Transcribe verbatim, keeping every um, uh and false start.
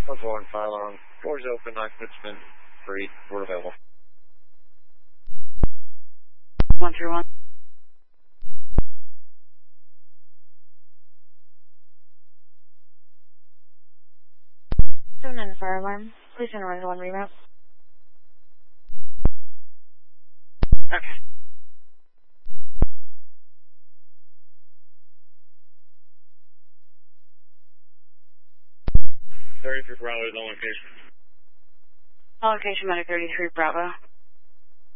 one four one, fire alarm. Doors open, occupants free. We're available. one three one. seven nine fire alarm. Please send one one reroute. Okay. thirty-three Bravo is on location. On location, Medic thirty-three Bravo.